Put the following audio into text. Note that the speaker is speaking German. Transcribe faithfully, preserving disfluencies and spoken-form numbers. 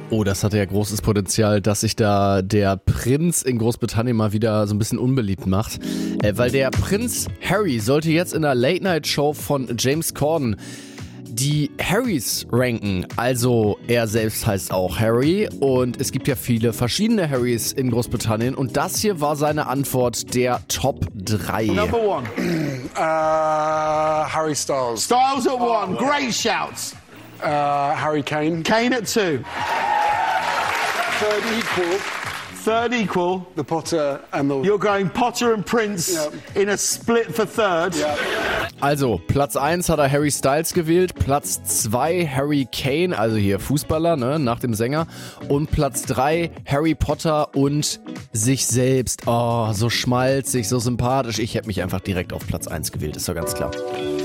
Oh, das hatte ja großes Potenzial, dass sich da der Prinz in Großbritannien mal wieder so ein bisschen unbeliebt macht. Äh, weil der Prinz Harry sollte jetzt in der Late-Night-Show von James Corden die Harrys ranken. Also er selbst heißt auch Harry und es gibt ja viele verschiedene Harrys in Großbritannien und das hier war seine Antwort der Top drei. Number one. Uh, Harry Styles. Styles at one. Great shouts. Uh, Harry Kane. Kane at two. Third equal. Third equal. The Potter and the... You're going Potter and Prince Yeah. in a split for third. Yeah. Also, Platz eins hat er Harry Styles gewählt, Platz zwei Harry Kane, also hier Fußballer, ne, nach dem Sänger, und Platz drei Harry Potter und sich selbst. Oh, so schmalzig, so sympathisch. Ich hätte mich einfach direkt auf Platz eins gewählt, ist doch ganz klar.